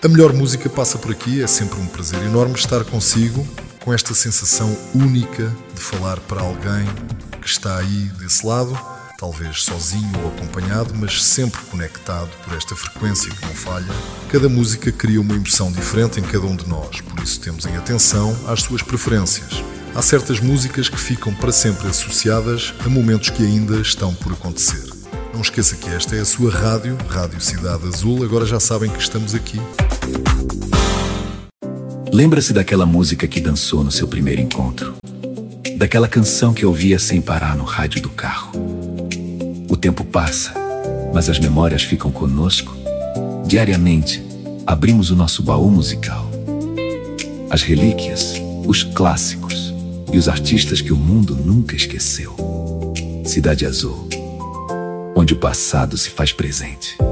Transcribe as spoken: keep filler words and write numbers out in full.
A melhor música passa por aqui, é sempre um prazer enorme estar consigo, com esta sensação única de falar para alguém que está aí desse lado, talvez sozinho ou acompanhado, mas sempre conectado por esta frequência que não falha. Cada música cria uma emoção diferente em cada um de nós, por isso temos em atenção às suas preferências. Há certas músicas que ficam para sempre associadas a momentos que ainda estão por acontecer. Não esqueça que esta é a sua rádio, Rádio Cidade Azul, agora já sabem que estamos aqui. Lembra-se daquela música que dançou no seu primeiro encontro? Daquela canção que ouvia sem parar no rádio do carro? O tempo passa, mas as memórias ficam conosco. Diariamente, abrimos o nosso baú musical. As relíquias, os clássicos e os artistas que o mundo nunca esqueceu. Cidade Azul, onde o passado se faz presente.